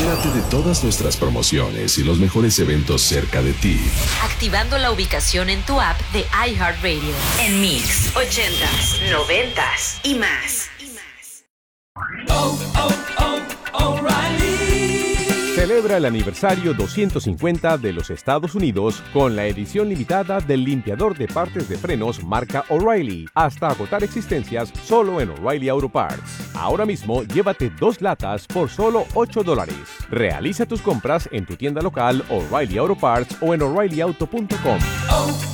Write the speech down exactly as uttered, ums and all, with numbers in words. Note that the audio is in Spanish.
Entérate de todas nuestras promociones y los mejores eventos cerca de ti, activando la ubicación en tu app de iHeartRadio. En Mix, ochentas, noventas y más. Oh, oh, oh, O'Reilly. Celebra el aniversario doscientos cincuenta de los Estados Unidos con la edición limitada del limpiador de partes de frenos marca O'Reilly, hasta agotar existencias solo en O'Reilly Auto Parts. Ahora mismo llévate dos latas por solo ocho dólares. Realiza tus compras en tu tienda local O'Reilly Auto Parts o en O'Reilly Auto punto com. Oh,